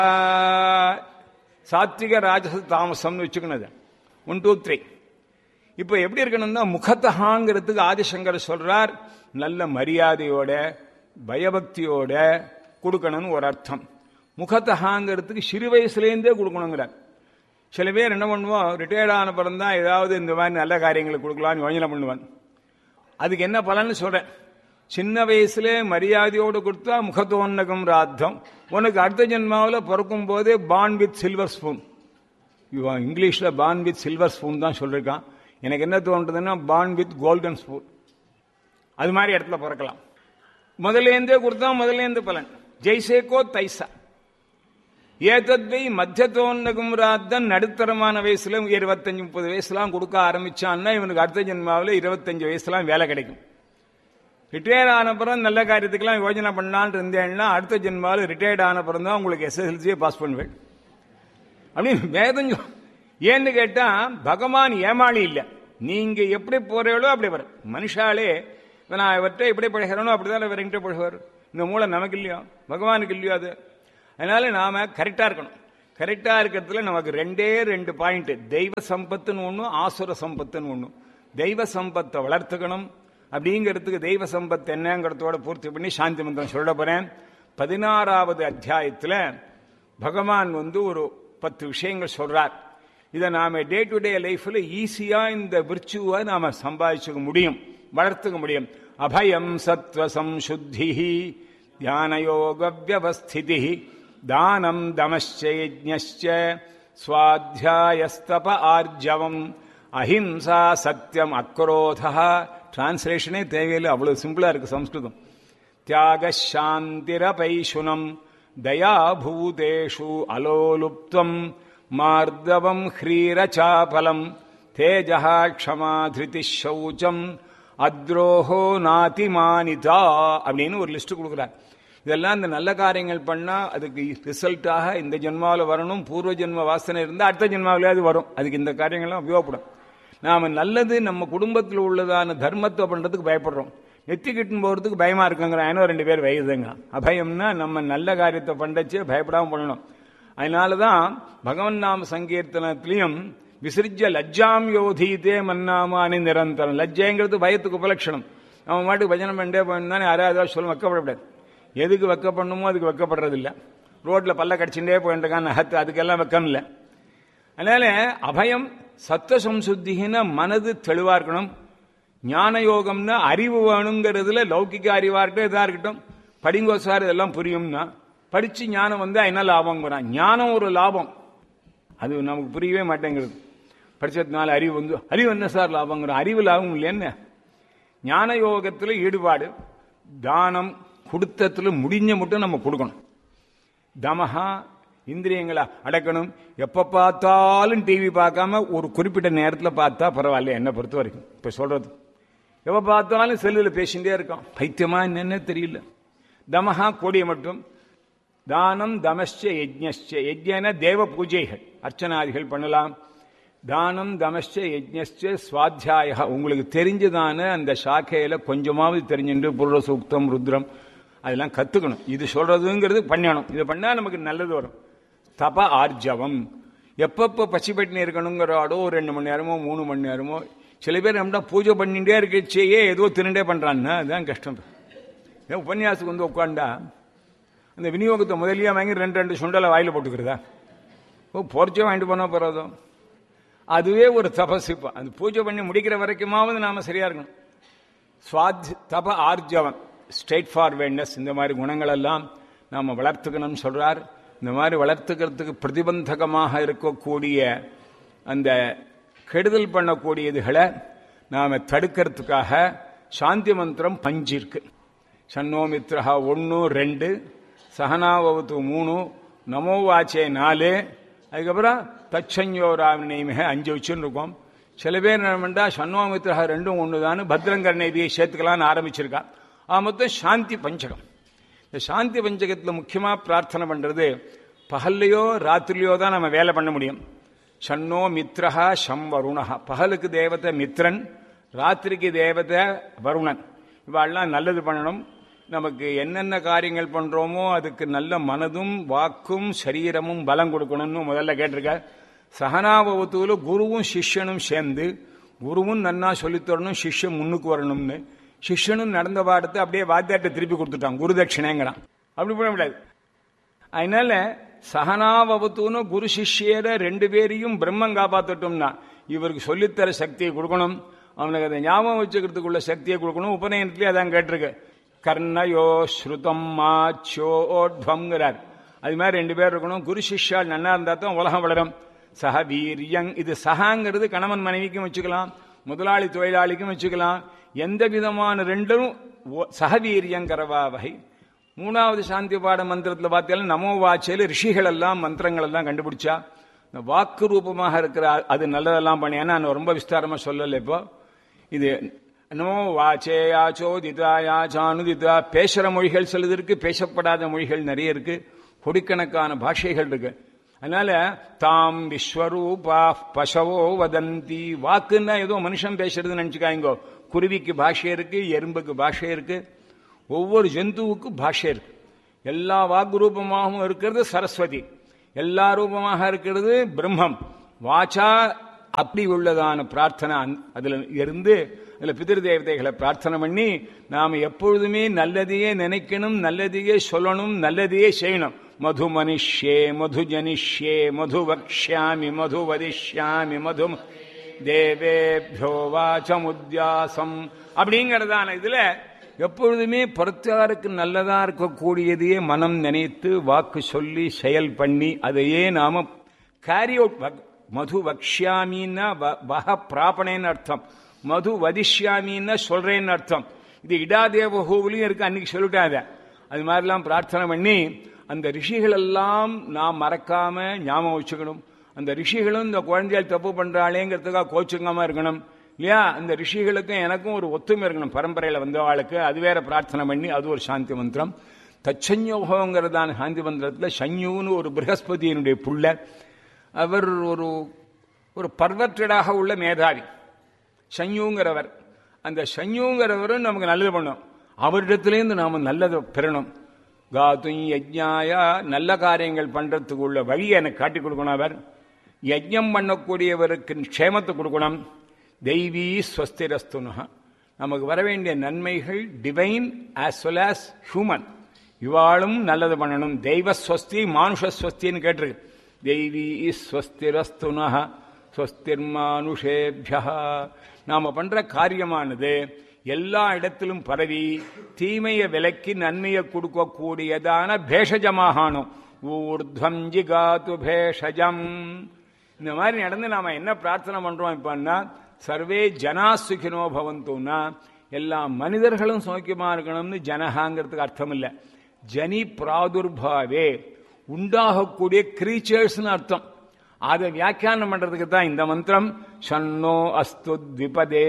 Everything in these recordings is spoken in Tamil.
சாத்விக ராஜச தாமசம்னு வச்சுக்கணும். 1 2 3. இப்ப எப்படி இருக்கணும்னா முகத்தகாங்கிறதுக்கு ஆதிசங்கர் சொல்றார், நல்ல மரியாதையோட பயபக்தியோட கொடுக்கணும்னு ஒரு அர்த்தம். முகத்தகாங்கிறதுக்கு சிறு வயசுலேருந்தே கொடுக்கணுங்கிறார். சில பேர் என்ன பண்ணுவோம், ரிட்டையர்ட் ஆன பிறந்தான் தான் ஏதாவது இந்த மாதிரி நல்ல காரியங்களுக்கு கொடுக்கலான்னு யோஜனை பண்ணுவான். அதுக்கு என்ன பலன்னு சொல்றேன். சின்ன வயசுல மரியாதையோடு கொடுத்தா முகத்தோன்னகம் ராத்தம். உனக்கு அடுத்த ஜென்மாவில் பிறக்கும் போதே பார்ன் வித் சில்வர் ஸ்பூன். இங்கிலீஷ்ல பார்ன் வித் சில்வர் ஸ்பூன் தான் சொல்லிருக்கான். எனக்கு என்ன தோன்றதுன்னா பார்ன் வித் கோல்டன் ஸ்பூன். அது மாதிரி இடத்துல பிறக்கலாம். முதலேந்தே கொடுத்தா முதலேந்து பலன். ஜெய்சேகோ தைசா ஏதத்வை மத்தியத்தோன்னகம் ராத்தன். நடுத்தரமான வயசுல 25 30 வயசுலாம் கொடுக்க ஆரம்பிச்சான்னா இவனுக்கு அடுத்த ஜென்மாவில் 25 வயசுலாம் வேலை கிடைக்கும். ரிட்டையர்ட் ஆன பிறகு நல்ல காரியத்துக்கெல்லாம் யோஜனை பண்ணான்னு இருந்தேன்னா அடுத்த ஜென்மாவில் ரிட்டையர்ட் ஆன பிறகு தான் உங்களுக்கு SSLC பாஸ் பண்ணுவேன் அப்படின்னு வேதம். ஏன்னு கேட்டா பகவான் ஏமாளி இல்லை. நீங்க எப்படி போறீங்களோ அப்படி வர மனுஷாலே நான் இவர்கிட்ட எப்படி பழகிறனோ அப்படிதான் இவர் என்கிட்ட பழகுவார். இந்த மூளை நமக்கு இல்லையோ பகவானுக்கு இல்லையோ அது. அதனால நாம கரெக்டா இருக்கணும். கரெக்டா இருக்கிறதுல நமக்கு 2 பாயிண்ட், தெய்வ சம்பத்துன்னு ஒண்ணு, ஆசுர சம்பத்துன்னு ஒண்ணு. தெய்வ சம்பத்தை வளர்த்துக்கணும். அப்படிங்கிறதுக்கு தெய்வ சம்பத் என்னங்கிறதோட பூர்த்தி பண்ணி சாந்தி மந்திரம் சொல்ல போறேன். 16வது அத்தியாயத்துல பகவான் ஒரு 10 விஷயங்கள் சொல்றார். இதை நாம டே டு டே லைஃப்ல ஈஸியா இந்த விர்ச்சுவை நாம சம்பாதிச்சுக்க முடியும், வளர்த்துக்க முடியும். அபயம் சத்வ சம்சுத்தி தியானயோக வியவஸ்திதி தானம் தமஸ்ச யஜ்ஞஸ்ச ஸ்வாத்யாயஸ்தப ஆர்ஜவம் அஹிம்சா சத்யம் அக்ரோதா. டிரான்ஸ்லேஷனே தேவையில்லை, அவ்வளவு சிம்பிளா இருக்கு சம்ஸ்கிருதம். தியாக சாந்திரபைஷுனம் தயாபூதேஷு அலோலுப்தம் மார்தவம் ஹ்ரீரசாபலம் தேஜஹா க்ஷமா திருதி சௌச்சம் அத்ரோஹோ நாதிமானிதா அப்படின்னு ஒரு லிஸ்ட் கொடுக்குறார். இதெல்லாம் இந்த நல்ல காரியங்கள் பண்ணா அதுக்கு ரிசல்ட்டாக இந்த ஜென்மாவில் வரணும். பூர்வ ஜென்ம வாசனை இருந்தால் அடுத்த ஜென்மாவிலேயாவது வரும். அதுக்கு இந்த காரியங்கள்லாம் உபயோகப்படும். நாம நல்லது நம்ம குடும்பத்தில் உள்ளதான தர்மத்தை பண்றதுக்கு பயப்படுறோம். நெத்திக்கிட்டு போறதுக்கு பயமா இருக்குங்கிற 2 பேர் வயதுங்க. அபயம்னா நம்ம நல்ல காரியத்தை பண்றச்சு பயப்படாம பண்ணணும். அதனாலதான் பகவன் நாம சங்கீர்த்தனத்திலையும் விசிறிஜ லஜ்ஜாம் யோதீதே மன்னாமானி நிரந்தரம். லஜ்ஜைங்கிறது பயத்துக்கு உபலட்சணம். நம்ம மாட்டுக்கு பஜனை பண்ணே போயிருந்தானே யாராவது சொல்ல வைக்கப்படக்கூடாது. எதுக்கு வைக்கப்படணுமோ அதுக்கு வைக்கப்படுறது இல்லை. ரோட்ல பல்ல கடிச்சுட்டே போயிட்டு நகத்து அதுக்கெல்லாம் வெக்கம் இல்லை. அதனால அபயம் சத்த சம்சுத்தின்னா மனது தெளிவா இருக்கணும். ஞான யோகம்னா அறிவு வேணுங்கிறதுல லௌகிக அறிவா இருக்கட்டும் இதா இருக்கட்டும். படிங்கோ சார் இதெல்லாம் புரியும்னா படிச்சு ஞானம் வந்தா என்ன லாபம்? ஞானம் ஒரு லாபம், அது நமக்கு புரியவே மாட்டேங்கிறது. படிச்சதுனால அறிவு என்ன சார் லாபங்கிற? அறிவு லாபம் இல்லைன்னு. ஞான யோகத்துல ஈடுபாடு, தானம் கொடுத்தத்துல முடிஞ்ச மட்டும் நம்ம கொடுக்கணும். தமஹா இந்திரியங்களை அடக்கணும். எப்ப பார்த்தாலும் டிவி பார்க்காம ஒரு குறிப்பிட்ட நேரத்தில் பார்த்தா பரவாயில்ல என்ன பொறுத்த வரைக்கும். இப்ப சொல்றது எப்ப பார்த்தாலும் செல்லுல பேசிட்டே இருக்கான். பைத்தியமா என்னன்னு தெரியல. தமஹா கோடிய மட்டும். தானம் தமஸ்ச யஜ்ஞஸ்ச. யஜ்ஞன தேவ பூஜைகள் அர்ச்சனாதிகள் பண்ணலாம். தானம் தமஸ்ச யஜ்ஞஸ்ச ஸ்வாத்தியாய. உங்களுக்கு தெரிஞ்சதான அந்த சாக்கையில கொஞ்சமாவது தெரிஞ்சுட்டு புருட சூக்தம் ருத்ரம் அதெல்லாம் கத்துக்கணும். இது சொல்றதுங்கிறது பண்ணணும். இது பண்ணா நமக்கு நல்லது வரும். தப ஆர்ஜவம். எப்பப்ப பசிப்பட்டினி இருக்கணுங்கிறாடோ 2 மணி நேரமோ 3 மணி நேரமோ. சில பேர் நம்மளா பூஜை பண்ணிட்டே இருக்கச்சேயே ஏதோ திருண்டே பண்றான்னா அதுதான் கஷ்டம். உபன்யாசத்துக்கு உட்காண்டா அந்த விநியோகத்தை முதலியா வாங்கி 2 சுண்டலை வாயில போட்டுக்கிறதா? பொறிச்சோ வாங்கிட்டு போனா போறதோ? அதுவே ஒரு தபசிப்பா. அந்த பூஜை பண்ணி முடிக்கிற வரைக்குமாவது நாம சரியா இருக்கணும். தப ஆர்ஜவம், ஸ்ட்ரெயிட் ஃபார்வேர்ட்னஸ், இந்த மாதிரி குணங்கள் எல்லாம் நாம வளர்த்துக்கணும்னு சொல்றார். இந்த மாதிரி வளர்த்துக்கிறதுக்கு பிரதிபந்தகமாக இருக்கக்கூடிய அந்த கெடுதல் பண்ணக்கூடியதுகளை நாம தடுக்கிறதுக்காக சாந்தி மந்திரம் 5 இருக்கு. சன்னோமித்ரஹா 1 2, சகனாவது 3, நமோவாச்சே 4, அதுக்கப்புறம் தச்சஞ்சோராமினிமிக 5 வச்சுன்னு இருக்கோம். சில பேர் என்ன பண்ணா சன்னோமித்ரஹா 2 1 தான் பத்ரங்கர்ணேபியை சேர்த்துக்கலான்னு ஆரம்பிச்சிருக்கா. மொத்தம் சாந்தி பஞ்சகம். இந்த சாந்தி பஞ்சகத்தில் முக்கியமா பிரார்த்தனை பண்றது பகல்லையோ ராத்திரிலையோ தான் நம்ம வேலை பண்ண முடியும். சன்னோ மித்ரஹா சம் வருணஹா. பகலுக்கு தேவதை மித்ரன், ராத்திரிக்கு தேவதை வருணன். இவாள்லாம் நல்லது பண்ணணும். நமக்கு என்னென்ன காரியங்கள் பண்றோமோ அதுக்கு நல்ல மனதும் வாக்கும் சரீரமும் பலம் கொடுக்கணும்னு முதல்ல கேட்டிருக்க. சகனாபவத்துல குருவும் சிஷ்யனும் சேர்ந்து குருவும் நன்னா சொல்லித்தரணும், சிஷ்யன் முன்னுக்கு வரணும்னு. சிஷ்யனும் நடந்த பாடத்தை அப்படியே வாத்தியார்ட்ட திருப்பி கொடுத்துட்டான், குருதட்சிணைங்கிறான். அப்படி பண்ண முடியாது. அதனால சகனாபவத்துன்னு குரு சிஷ்யரை ரெண்டு பேரையும் பிரம்மம் காப்பாற்றட்டும்னா இவருக்கு சொல்லித்தர சக்தியை கொடுக்கணும், அவனுக்கு அதை ஞாபகம் வச்சுக்கிறதுக்குள்ள சக்தியை கொடுக்கணும். உபநயனத்திலே அதான் கேட்டிருக்கு, கர்ணயோ ஸ்ருதம் மாச்சோட்வம்ங்கிறார். அது மாதிரி ரெண்டு பேர் இருக்கணும். குரு சிஷ்யால் நன்னா இருந்தா தான் உலகம் வளரும். சக வீரியங், இது சகாங்கிறது கணவன் மனைவிக்கும் வச்சுக்கலாம், முதலாளி தொழிலாளிக்கும் வச்சுக்கலாம். எந்த விதமான ரெண்டும் சகவீரியங்கரவா வகை. மூணாவது சாந்தி பாட மந்திரத்தில் பார்த்தீங்கன்னா நமோ வாச்சையில் ரிஷிகள் எல்லாம் மந்திரங்கள் எல்லாம் கண்டுபிடிச்சா. இந்த வாக்கு ரூபமாக இருக்கிற அது நல்லதெல்லாம் பண்ணி, ஏன்னா நான் ரொம்ப விஸ்தாரமா சொல்லல. இப்போ இது நமோ வாச்சே யாச்சோதிதா யாச்சானுதிதா, பேசுற மொழிகள் சிலது இருக்கு, பேசப்படாத மொழிகள் நிறைய இருக்கு, கோடிக்கணக்கான பாஷைகள் இருக்கு. அதனால தாம் விஸ்வரூபா பசவோ வதந்தி, வாக்குன்னா ஏதோ மனுஷன் பேசுறதுன்னு நினைச்சுக்காங்க. குருவிக்கு பாஷை இருக்கு, எறும்புக்கு பாஷை இருக்கு, ஒவ்வொரு ஜந்துவுக்கும் பாஷை இருக்கு. எல்லா வாக்கு ரூபமாகவும் இருக்கிறது சரஸ்வதி, எல்லா ரூபமாக இருக்கிறது பிரம்மம். வாச்சா அப்படி உள்ளதான பிரார்த்தனை அதுல இருந்து அதுல பிதிரு தேவதைகளை பிரார்த்தனை பண்ணி நாம எப்பொழுதுமே நல்லதையே நினைக்கணும், நல்லதையே சொல்லணும், நல்லதையே செய்யணும். மது மனிஷ்யே மது ஜனிஷ்யே மது வக்ஷ்யாமி மது வதிஷ்யாமி மது தேவேபியோ வாசமுத்யாசம் அப்படிங்கறதான இதுல எப்பொழுதுமே பொறுத்தாருக்கு நல்லதா இருக்கக்கூடியதையே மனம் நினைத்து வாக்கு சொல்லி செயல் பண்ணி அதையே நாம கேரி அவுட். மது வக்ஷ்யாமின்னா வக பிராபணேன்னு அர்த்தம், மது வதிஷ்யாமின்னா சொல்றேன்னு அர்த்தம். இது இடாதேவகோவிலையும் இருக்கு, அன்னைக்கு சொல்லிட்டாங்க. அது மாதிரிலாம் பிரார்த்தனை பண்ணி அந்த ரிஷிகள் எல்லாம் நாம் மறக்காம ஞாபகம் வச்சுக்கணும். அந்த ரிஷிகளும் இந்த குழந்தைகள் தப்பு பண்றாளேங்கிறதுக்காக கோச்சுக்காம இருக்கணும் இல்லையா. அந்த ரிஷிகளுக்கும் எனக்கும் ஒரு ஒத்துமை இருக்கணும், பரம்பரையில வந்தவாளுக்கு. அது வேற பிரார்த்தனை பண்ணி அது ஒரு சாந்தி மந்திரம். தச்சன்யோகங்கிறதான சாந்தி மந்திரத்தில் சன்யூன்னு ஒரு பிரகஸ்பதியினுடைய புள்ள, அவர் ஒரு பர்வர்டடாக உள்ள மேதாவி சன்யூங்கிறவர். அந்த சன்யூங்கிறவரும் நமக்கு நல்லது பண்ணும், அவரிடத்திலேருந்து நாம நல்லதை பெறணும். காத்தும் யஜ்ஞாயா, நல்ல காரியங்கள் பண்றதுக்கு உள்ள வழியை எனக்கு காட்டி கொடுக்கணும். அவர் யஜ்ஞம் பண்ணக்கூடியவருக்கு க்ஷேமத்தை கொடுக்கணும். தெய்வீ ஸ்வஸ்திரஸ்துனா, நமக்கு வர வேண்டிய நன்மைகள் divine as well as human, இவாளும் நல்லது பண்ணணும். தெய்வ ஸ்வஸ்தி மானுஷ ஸ்வஸ்தின்னு கேட்டிருக்கு. தெய்வீ ஸ்வஸ்திரஸ்துனா ஸ்வஸ்திர்மானுஷேபியா. நாம பண்ற காரியமானது எல்லா இடத்திலும் பரவி தீமையை விலக்கி நன்மையை கொடுக்கக்கூடியதான பேஷஜமாகணும். ஊர்த்வம் ஜிகாது பேஷஜம். இந்த மாதிரி நடந்து நாம என்ன பிரார்த்தனை பண்றோம் இப்பன்னா, சர்வே ஜனா சுகினோ பவந்துன்னா எல்லா மனிதர்களும் சௌக்கியமா இருக்கணும்னு ஜனஹாங்கிறதுக்கு அர்த்தம் இல்லை. ஜனி பிராதுர்பாவே, உண்டாகக்கூடிய கிரீச்சர்ஸ்னு அர்த்தம். அதை வியாக்கியானம் பண்றதுக்கு தான் இந்த மந்திரம். ஷன்னோ அஸ்து த்விபதே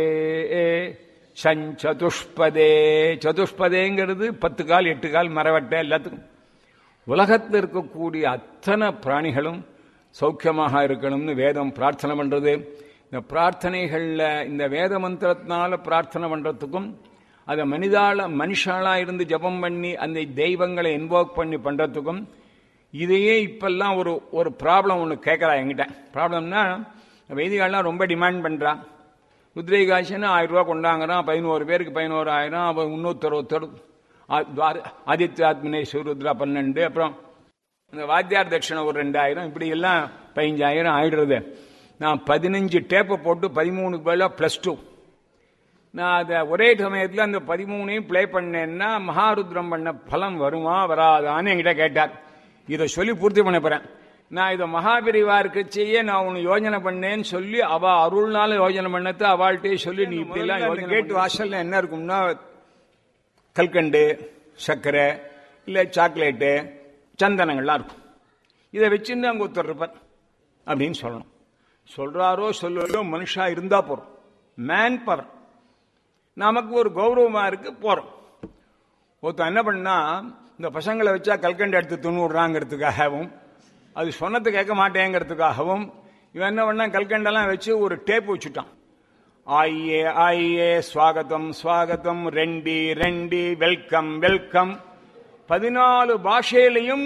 சதுஷ்பதே. சதுஷ்பதேங்கிறது 10 கால் 8 கால் மரவட்டை எல்லாத்துக்கும். உலகத்தில் இருக்கக்கூடிய அத்தனை பிராணிகளும் சௌக்கியமாக இருக்கணும்னு வேதம் பிரார்த்தனை பண்றது. இந்த பிரார்த்தனைகள்ல இந்த வேத மந்திரத்தினால பிரார்த்தனை பண்றதுக்கும், அதை மனுஷாலா இருந்து ஜபம் பண்ணி அந்த தெய்வங்களை இன்வோக் பண்ணி பண்றதுக்கும், இதையே இப்பெல்லாம் ஒரு ப்ராப்ளம் ஒன்று கேட்கறா என்கிட்ட. ப்ராப்ளம்னா வைதிகாலாம் ரொம்ப டிமாண்ட் பண்றா. ருத்ரேகாட்சின்னு 1000 ரூபா கொண்டாங்கிறான், 11 பேருக்கு 11,000, அப்புறம் 360 ஆதித்யாத்மனே சூருத்ரா 12, அப்புறம் இந்த வாத்தியார் தட்சிணை ஒரு 2000, இப்படி எல்லாம் 15,000 ஆயிடுறது. நான் 15 டேப்பை போட்டு 13க்கு பதிலாக +2. நான் அதை ஒரே சமயத்தில் அந்த 13ஐயும் பிளே பண்ணேன்னா மகாருத்ரம் பண்ண பலம் வருமா வராதான்னு என்கிட்ட கேட்டார். இதை சொல்லி பூர்த்தி பண்ண போறேன். நான் இதை மகாபிரிவாருக்கு செய்ய நான் உன்னை யோஜனை பண்ணேன்னு சொல்லி அவ அருள்னால யோஜனை பண்ணது அவள்கிட்டே சொல்லி நீ இப்படி எல்லாம் யோஜனை. கேட்டு வாசல்ல என்ன இருக்கும்னா கல்கண்டு, சர்க்கரை, இல்லை சாக்லேட்டு, சந்தனங்கள்லாம் இருக்கும். இதை வச்சுன்னு அங்கே ஒருத்தர் இருப்பார் அப்படின்னு சொல்லணும். சொல்றாரோ சொல்லோ மனுஷா இருந்தா போறோம், மேன் பவர். நமக்கு ஒரு கௌரவமா இருக்கு, போறோம். ஒருத்தன் என்ன பண்ணா, இந்த பசங்களை வச்சா கல்கண்டு எடுத்து துண்ணுடுறாங்கிறதுக்காகவும், அது சொன்னது கேட்க மாட்டேங்கிறதுக்காகவும் இவன் என்ன பண்ணா, கல்கண்டெல்லாம் வச்சு ஒரு டேப் வச்சுட்டான். ஆயே ஆயே, ஸ்வாகதம் ஸ்வாகதம், ரெண்டி ரெண்டி, வெல்கம் வெல்கம். 14 பாஷையிலையும்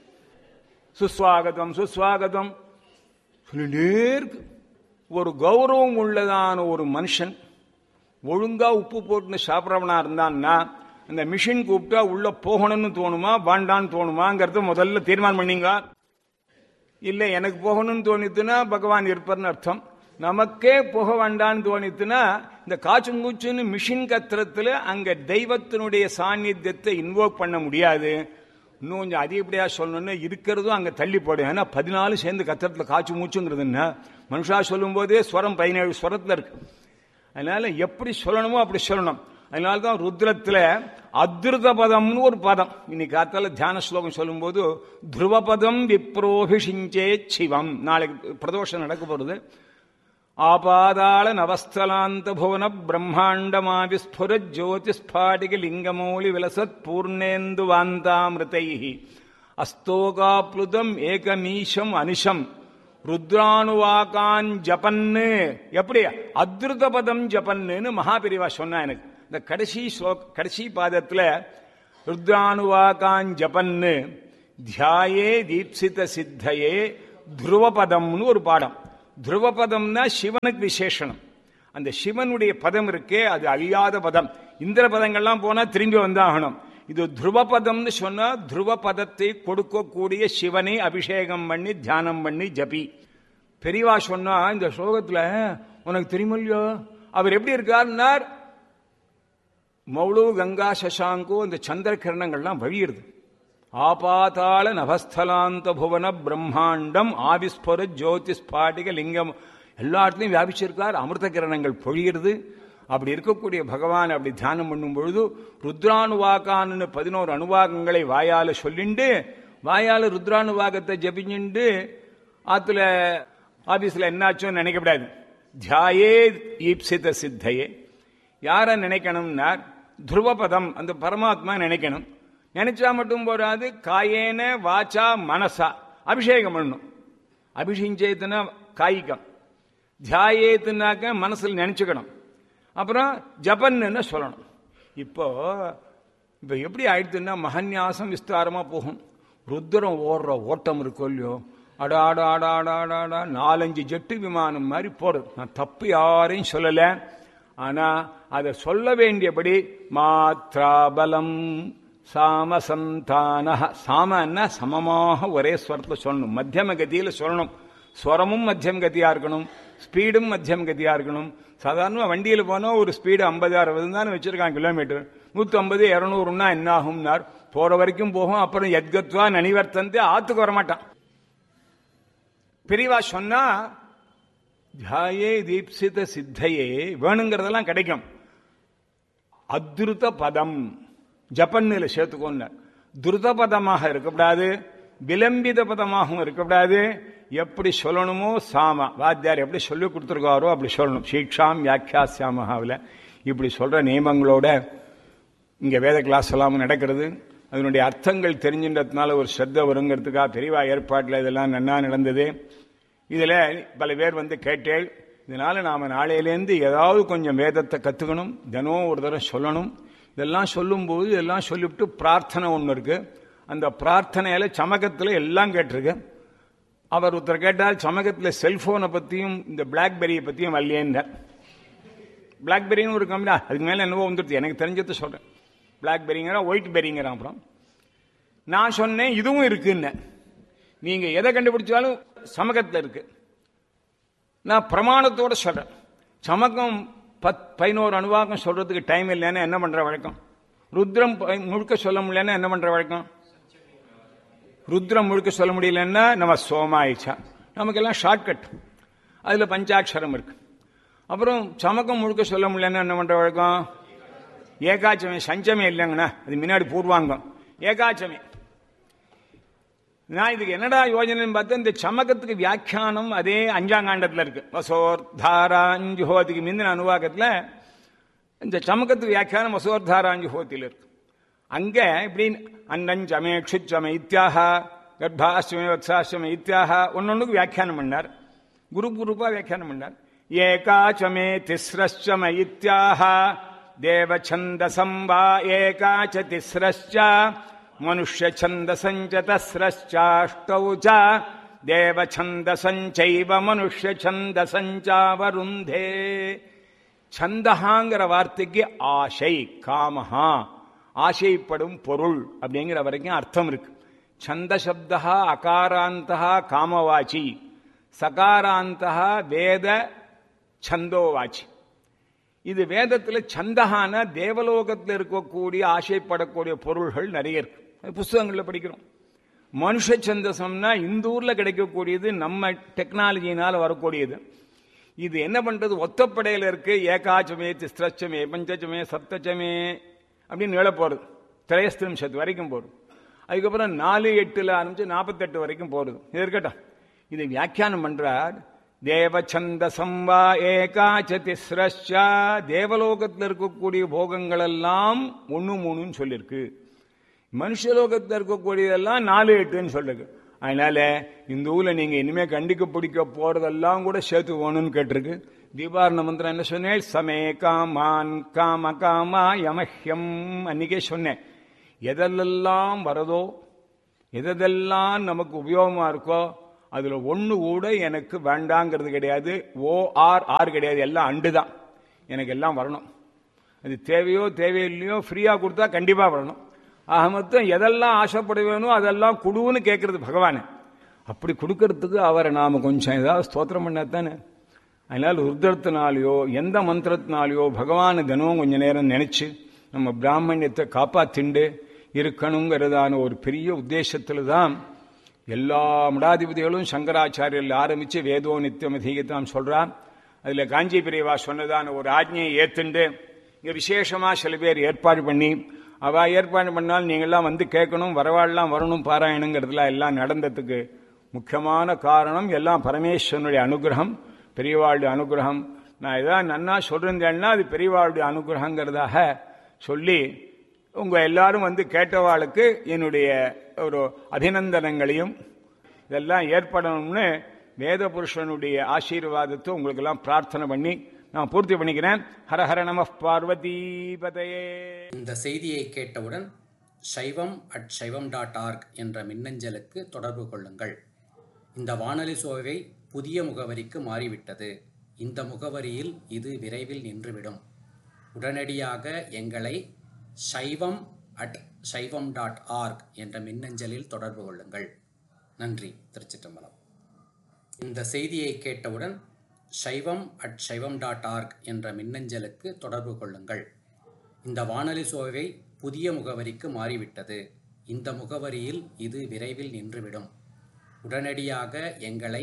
சுஸ்வாகதம் சுஸ்வாகதம் சொல்லிட்டே இருக்கு. ஒரு கௌரவம் உள்ளதான ஒரு மனுஷன் ஒழுங்கா உப்பு போட்டு சாப்பிட்றவனா இருந்தான்னா அந்த மிஷின் கூப்பிட்டா உள்ள போகணும்னு தோணுமா வேண்டான்னு தோணுமாங்கிறத முதல்ல தீர்மானம் பண்ணீங்க. இல்லை எனக்கு போகணும்னு தோணித்துனா பகவான் இருப்பார்னு அர்த்தம். நமக்கே போக வேண்டான்னு தோணித்துனா இந்த காச்சுங்கூச்சுன்னு மிஷின் கத்திரத்துல அங்க தெய்வத்தினுடைய சாநித்தியத்தை இன்வோக் பண்ண முடியாது. இன்னும் கொஞ்சம் அதிகப்படியா சொல்லணும்னு இருக்கிறதும் அங்க தள்ளி போடும். ஏன்னா 14 சேர்ந்து கத்திரத்துல காய்ச்சி மூச்சுங்கிறது என்ன, மனுஷா சொல்லும் போதே ஸ்வரம் 17 ஸ்வரத்துல இருக்கு. அதனால எப்படி சொல்லணுமோ அப்படி சொல்லணும். அதனால்தான் ருத்ரத்துல அத்ருத பதம்னு ஒரு பதம். இன்னைக்கு காத்தால தியான ஸ்லோகம் சொல்லும் போது துருவபதம் விப்ரோபிஷிஞ்சே சிவம். நாளைக்கு பிரதோஷம் நடக்க போறது. ஆபாதாள நவஸ்தலாந்த புவன பிரம்மாண்டமாவிஸ்புர ஜோதிஸ்பாடிக லிங்கமௌலி விலசத் பூர்ணேந்து வாந்தாமிருதை அஸ்தோகாப்ளுதம் ஏகமீஷம் அனிஷம் ருத்ரானுவாகான் ஜபன்னு. எப்படி அத்ருத பதம் ஜபன்னு மகாபிரிவா சொன்னா. எனக்கு இந்த கடைசி பாதத்துல ருத்ரானுவாகான் ஜபன்னு தியாயே தீப்சித சித்தையே துருவபதம்னு ஒரு பாடம். துருவபதம்னா சிவனுக்கு விசேஷனம். அந்த சிவனுடைய பதம் இருக்கே அது அழியாத பதம். இந்திர பதங்கள்லாம் போனா திரும்பி வந்தாகணும். இது துருவபதம்னு சொன்னா துருவபதத்தை கொடுக்கக்கூடிய சிவனை அபிஷேகம் பண்ணி தியானம் பண்ணி ஜபி. பெரியவா சொன்னா இந்த ஸ்லோகத்துல உனக்கு தெரியுமில்லையோ அவர் எப்படி இருக்காருன்னார், மௌளு கங்கா சசாங்கோ அந்த சந்திர கிரணங்கள்லாம் வழியிடுது. ஆபாதாள நவஸ்தலாந்த புவன பிரம்மாண்டம் ஆவிஸ்புர ஜோதிஸ்பாடிக லிங்கம் எல்லா இடத்துலையும் வியாபிச்சிருக்கார். அமிர்த கிரணங்கள் பொழியிறது. அப்படி இருக்கக்கூடிய பகவான் அப்படி தியானம் பண்ணும் பொழுது ருத்ரானுவாகான்னு 11 அணுவாகங்களை வாயால சொல்லிண்டு வாயால ருத்ரானுவாகத்தை ஜபிச்சுண்டு ஆத்துல ஆபீஸ்ல என்னாச்சும் நினைக்கப்படாது. தியாயே ஈப்சித சித்தையே. யார நினைக்கணும்னா துருவபதம் அந்த பரமாத்மா நினைக்கணும். நினைச்சா மட்டும் போறாது, காயேன வாச்சா மனசா அபிஷேகம் பண்ணணும். அபிஷேகத்துனா காய்கம், தியாயேத்துனாக்க மனசுல நினைச்சுக்கணும். அப்புறம் ஜபன்னு சொல்லணும். இப்போ எப்படி ஆயிடுதுன்னா மகன்யாசம் விஸ்தாரமா போகும். ருத்ரம் ஓடுற ஓட்டம் இருக்கோ இல்லையோ, அடாடாடாடாடாடா 4-5 ஜெட்டு விமானம் மாதிரி போறது. நான் தப்பு யாரையும் சொல்லல. ஆனா அதை சொல்ல வேண்டியபடி மாத்ராபலம் சாமசந்தான. சாமன்னா சமமாக ஒரே ஸ்வரத்தில் சொல்லணும், மத்தியம கதியில சொல்லணும். ஸ்வரமும் மத்தியம் கதியா இருக்கணும், ஸ்பீடும் மத்தியம் கதியா இருக்கணும். சாதாரண வண்டியில போனா ஒரு ஸ்பீடு 50-60 தான் வச்சிருக்காங்க கிலோமீட்டர். 150 200ன்னா என்ன ஆகும்னார். போற வரைக்கும் போகும். அப்புறம் எத்கத்வா நனிவர்த்தந்தே ஆத்துக்கு வரமாட்டான். பெரியவா சொன்னா தியாயே தீப்சித சித்தையே வேணுங்கிறதெல்லாம் கிடைக்கும். அத்ருத பதம் ஜப்பன்னில சேர்த்துக்கோங்க. துருத பதமாக இருக்கக்கூடாது, விளம்பித பதமாகவும் இருக்கக்கூடாது. எப்படி சொல்லணுமோ சாம வாத்தியார் எப்படி சொல்லி கொடுத்துருக்காரோ அப்படி சொல்லணும். சீக்ஷாம் வியாக்கியாசியாமஹாவில் இப்படி சொல்ற நியமங்களோட இங்க வேத கிளாஸ் எல்லாம் நடக்கிறது. அதனுடைய அர்த்தங்கள் தெரிஞ்சின்றதுனால ஒரு ஸ்ரத்த வருங்கிறதுக்காக பெரியவா ஏற்பாட்டில் இதெல்லாம் நன்னா நடந்தது. இதுல பல பேர் வந்து கேட்டேள். இதனால நாம நாளையிலேருந்து ஏதாவது கொஞ்சம் வேதத்தை கத்துக்கணும், தினம் ஒரு தடவை சொல்லணும். இதெல்லாம் சொல்லும்போது இதெல்லாம் சொல்லிவிட்டு பிரார்த்தனை ஒன்று இருக்கு. அந்த பிரார்த்தனையில சமகத்தில் எல்லாம் கேட்டிருக்கு. அவர் ஒருத்தர் கேட்டால் சமகத்தில் செல்போனை பத்தியும் இந்த பிளாக்பெரியை பத்தியும் வரலையேன்னார். பிளாக்பெரின்னு ஒரு கம்பெனி, அதுக்கு மேல என்னவோ வந்துடுது. எனக்கு தெரிஞ்சது சொல்றேன். பிளாக்பெரிங்கிற ஒயிட் பெரிங்கிறான். அப்புறம் நான் சொன்னேன் இதுவும் இருக்குன்னு. நீங்க எதை கண்டுபிடிச்சாலும் சமகத்தில் இருக்கு. நான் பிரமாணத்தோட சொல்றேன். சமகம் 11 அணுவாக்கம் சொல்றதுக்கு டைம் இல்லைன்னா என்ன பண்ற வழக்கம்? ருத்ரம் முழுக்க சொல்ல முடியலன்னா என்ன பண்ற வழக்கம்? ருத்ரம் முழுக்க சொல்ல முடியலன்னா நம்ம சோமாயிச்சா. நமக்கெல்லாம் ஷார்ட்கட். அதுல பஞ்சாட்சரம் இருக்கு. அப்புறம் சமகம் முழுக்க சொல்ல முடியலன்னா என்ன பண்ற வழக்கம்? ஏகாச்சமே. சஞ்சமே இல்லைங்கண்ணா, அது முன்னாடி பூர்வாங்கம். ஏகாச்சமே. நான் இதுக்கு என்னடா யோஜனைன்னு பார்த்தா இந்த சமகத்துக்கு வியாக்கியானம் அதே 5ஆம் காண்டத்தில் இருக்கு. வசோர்தாராஞ்சுஹோதிக்கு முந்தின அனுவாகத்தில் இந்த சமகத்து வியாக்கியானம் வசோர்தாராஞ்சுஹோதியில் இருக்கு. அங்க இப்படி அன்னஞ்சமே க்ஷுச்சமே இத்தியாக கர்ப்பாஷ்டமே வத்சாஷ்டமே இத்தியாக ஒன்னொன்னுக்கு வியாக்கியானம் பண்ணார். குரூப்பா வியாக்கியானம் பண்ணார். ஏகாச்சமே திஸ்ரஸ்ச மயித்யாஹ தேவச்சந்தசம் வா ஏகாச்ச திஸ்ரஸ்ச மனுஷ்யச்சந்தசஞ்ச தஸ்ரஸ்சாஷ்டௌ ச தேவச்சந்தசஞ்சைவ மனுஷ்யச்சந்தசஞ்சாவருந்தே. சந்தகாங்கிற வார்த்தைக்கு ஆசை, காமஹா, ஆசைப்படும் பொருள் அப்படிங்கிற வரைக்கும் அர்த்தம் இருக்கு. சந்த சப்தா அகாராந்தா காமவாச்சி, சகாராந்தா வேத சந்தோவாச்சி. இது வேதத்தில் சந்தகான தேவலோகத்தில் இருக்கக்கூடிய ஆசைப்படக்கூடிய பொருள்கள் நிறைய இருக்கு, புஸ்தகங்களில் படிக்கிறோம். மனுஷ சந்தசம்னா இந்த ஊர்ல கிடைக்கக்கூடியது, நம்ம டெக்னாலஜினால வரக்கூடியது. இது என்ன பண்றது, ஒத்தப்படையில இருக்கு. ஏகாச்சமே திஸ்ரச்சமே பஞ்சச்சமே சப்தச்சமே அப்படின்னு நில போறது, திரையஸ்திரிம்சத்து வரைக்கும் போறது. அதுக்கப்புறம் 4-8 ஆரம்பிச்சு 48 வரைக்கும் போறது. இது இருக்கட்டும், இது வியாக்கியானம் பண்றார். தேவச்சந்தசம் வா ஏகாச்ச திஸ்ரச்சா, தேவலோகத்தில் இருக்கக்கூடிய போகங்கள் எல்லாம் 1-3 சொல்லிருக்கு. மனுஷலோகத்தில் இருக்கக்கூடியதெல்லாம் 4-8 சொல்லிருக்கு. அதனால இந்த ஊர்ல நீங்க இனிமே கண்டிக்க பிடிக்க போறதெல்லாம் கூட சேர்த்து போகணும்னு கேட்டிருக்கு. தீபாரண மந்திரம் என்ன சொன்னேன், சமே காமான் காம காமா யமஹ்யம். அன்னைக்கே சொன்னேன், எதெல்லாம் வரதோ, எதெல்லாம் நமக்கு உபயோகமா இருக்கோ அதுல ஒண்ணு கூட எனக்கு வேண்டாங்கிறது கிடையாது. ஆர் கிடையாது, எல்லாம் அண்டுதான். எனக்கு எல்லாம் வரணும். அது தேவையோ தேவையில்லையோ ஃப்ரீயா கொடுத்தா கண்டிப்பா வரணும். ஆக மொத்தம் எதெல்லாம் ஆசைப்படுவேனோ அதெல்லாம் கொடுன்னு கேட்கறது பகவான். அப்படி கொடுக்கறதுக்கு அவரை நாம கொஞ்சம் ஏதாவது ஸ்தோத்திரம் பண்ணாதானே. அதனால ருத்ரத்தினாலேயோ எந்த மந்திரத்தினாலேயோ பகவான் தினமும் கொஞ்ச நேரம் நினைச்சு நம்ம பிராமணியத்தை காப்பாத்திண்டு இருக்கணுங்கிறதான ஒரு பெரிய உத்தேசத்துல தான் எல்லா மடாதிபதிகளும் சங்கராச்சாரியர்கள் ஆரம்பிச்சு வேதோ நித்தியம் அதிகத்தான் சொல்றான். அதுல காஞ்சி பிரிவா சொன்னதான ஒரு ஆஜ்ஞையை ஏத்துண்டு இங்க விசேஷமா சில பேர் ஏற்பாடு பண்ணி, அவ ஏற்பாடு பண்ணால் நீங்கள்லாம் வந்து கேட்கணும், வரவாள்லாம் வரணும் பாராயணங்கிறதுல எல்லாம் நடந்ததுக்கு முக்கியமான காரணம் எல்லாம் பரமேஸ்வரனுடைய அனுகிரகம், பெரியவாளுடைய அனுகிரகம். நான் ஏதாவது நன்னா சொல்றேன்னா அது பெரியவாளுடைய அனுகிரகங்கிறதாக சொல்லி உங்க எல்லாரும் வந்து கேட்டவாளுக்கு என்னுடைய ஒரு அபிநந்தனங்களையும் இதெல்லாம் ஏற்படணும்னு வேத புருஷனுடைய ஆசீர்வாதத்தை உங்களுக்கு எல்லாம் பிரார்த்தனை பண்ணி நான் பூர்த்தி பண்ணிக்கிறேன். ஹரஹர நம பார்வதீபதையே. இந்த செய்தியை கேட்டவுடன் shaivam@shaivam.org என்ற மின்னஞ்சலுக்கு தொடர்பு கொள்ளுங்கள். இந்த வானொலி சோவை புதிய முகவரிக்கு மாறிவிட்டது. இந்த முகவரியில் இது விரைவில் நின்றுவிடும். உடனடியாக எங்களை shaivam@shaivam.org என்ற மின்னஞ்சலில் தொடர்பு கொள்ளுங்கள். நன்றி. திருச்சிற்றம்பலம். இந்த செய்தியை கேட்டவுடன் shaivam@shaivam.org என்ற மின்னஞ்சலுக்கு தொடர்பு கொள்ளுங்கள். இந்த வானொலி சோவை புதிய முகவரிக்கு மாறிவிட்டது. இந்த முகவரியில் இது விரைவில் நின்றுவிடும். உடனடியாக எங்களை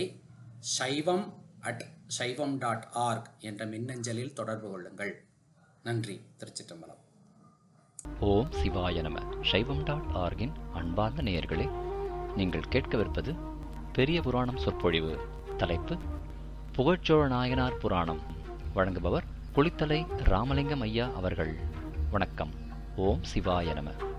shaivam@shaivam.org என்ற மின்னஞ்சலில் தொடர்பு கொள்ளுங்கள். நன்றி. திருச்சிற்றம்பலம். ஓம் சிவாய நம. shaivam.org-இன் அன்பார்ந்த நேயர்களே, நீங்கள் கேட்கவிருப்பது பெரிய புராணம் சொற்பொழிவு. தலைப்பு புகழ்ச்சோழ நாயனார் புராணம். வழங்குபவர் குளித்தலை ராமலிங்கம் ஐயா அவர்கள். வணக்கம். ஓம் சிவாய நம.